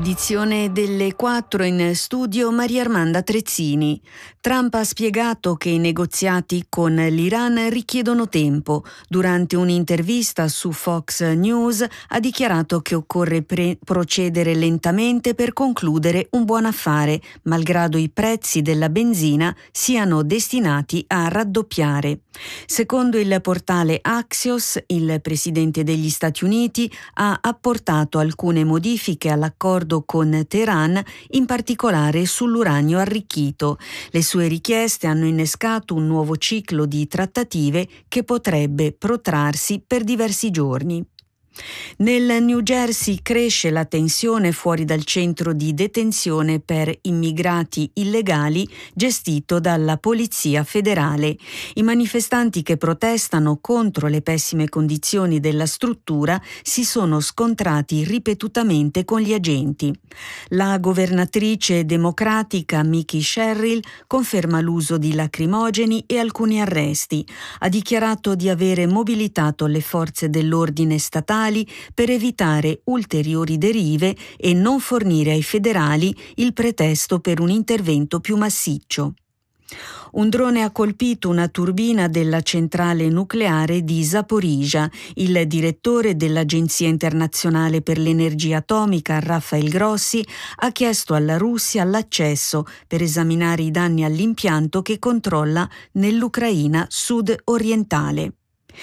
Edizione delle 4, in studio Maria Armanda Trezzini. Trump ha spiegato che i negoziati con l'Iran richiedono tempo. Durante un'intervista su Fox News ha dichiarato che occorre procedere lentamente per concludere un buon affare, malgrado i prezzi della benzina siano destinati a raddoppiare. Secondo il portale Axios, il presidente degli Stati Uniti ha apportato alcune modifiche all'accordo con Teheran, in particolare sull'uranio arricchito. Le sue richieste hanno innescato un nuovo ciclo di trattative che potrebbe protrarsi per diversi giorni. Nel New Jersey cresce la tensione fuori dal centro di detenzione per immigrati illegali gestito dalla Polizia Federale. I manifestanti che protestano contro le pessime condizioni della struttura si sono scontrati ripetutamente con gli agenti. La governatrice democratica Michelle Sherrill conferma l'uso di lacrimogeni e alcuni arresti. Ha dichiarato di avere mobilitato le forze dell'ordine statali per evitare ulteriori derive e non fornire ai federali il pretesto per un intervento più massiccio. Un drone ha colpito una turbina della centrale nucleare di Zaporizhzhia. Il direttore dell'Agenzia internazionale per l'energia atomica, Rafael Grossi, ha chiesto alla Russia l'accesso per esaminare i danni all'impianto che controlla nell'Ucraina sud-orientale.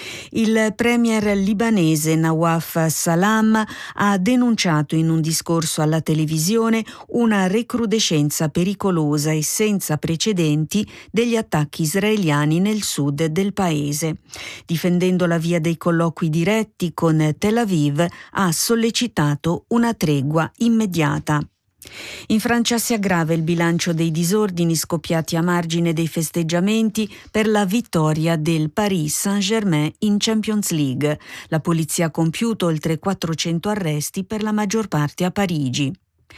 Il premier libanese Nawaf Salam ha denunciato in un discorso alla televisione una recrudescenza pericolosa e senza precedenti degli attacchi israeliani nel sud del paese. Difendendo la via dei colloqui diretti con Tel Aviv, ha sollecitato una tregua immediata. In Francia si aggrava il bilancio dei disordini scoppiati a margine dei festeggiamenti per la vittoria del Paris Saint-Germain in Champions League. La polizia ha compiuto oltre 400 arresti, per la maggior parte a Parigi.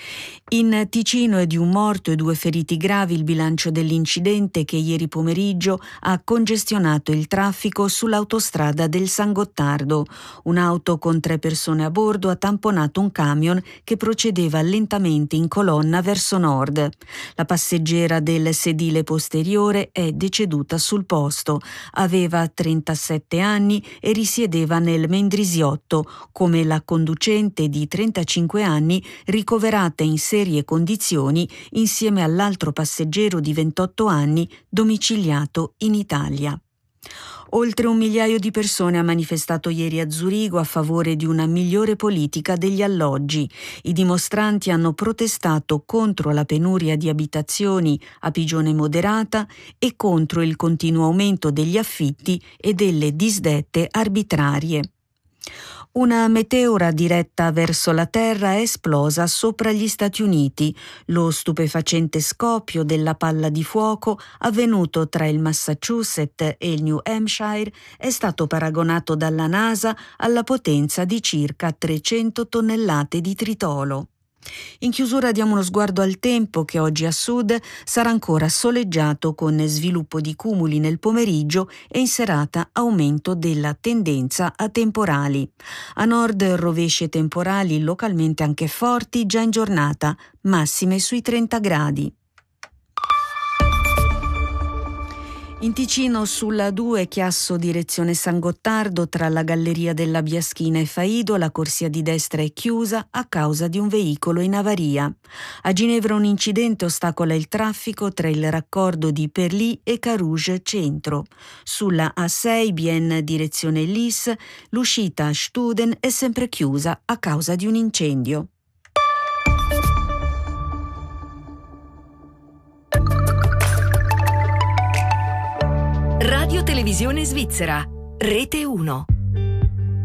In Ticino è di un morto e 2 feriti gravi il bilancio dell'incidente che ieri pomeriggio ha congestionato il traffico sull'autostrada del San Gottardo. Un'auto con 3 persone a bordo ha tamponato un camion che procedeva lentamente in colonna verso nord. La passeggera del sedile posteriore è deceduta sul posto. Aveva 37 anni e risiedeva nel Mendrisiotto, come la conducente di 35 anni ricoverata in serie condizioni insieme all'altro passeggero di 28 anni domiciliato in Italia. Oltre 1 migliaio di persone ha manifestato ieri a Zurigo a favore di una migliore politica degli alloggi. I dimostranti hanno protestato contro la penuria di abitazioni a pigione moderata e contro il continuo aumento degli affitti e delle disdette arbitrarie. Una meteora diretta verso la Terra è esplosa sopra gli Stati Uniti. Lo stupefacente scoppio della palla di fuoco, avvenuto tra il Massachusetts e il New Hampshire, è stato paragonato dalla NASA alla potenza di circa 300 tonnellate di tritolo. In chiusura diamo uno sguardo al tempo, che oggi a sud sarà ancora soleggiato con sviluppo di cumuli nel pomeriggio e in serata aumento della tendenza a temporali. A nord rovesci e temporali localmente anche forti già in giornata, massime sui 30 gradi. In Ticino sulla 2 Chiasso direzione San Gottardo, tra la galleria della Biaschina e Faido, la corsia di destra è chiusa a causa di un veicolo in avaria. A Ginevra un incidente ostacola il traffico tra il raccordo di Perlì e Carouge Centro. Sulla A6 Bienne direzione Lis, l'uscita a Studen è sempre chiusa a causa di un incendio. Radio Televisione Svizzera, Rete 1.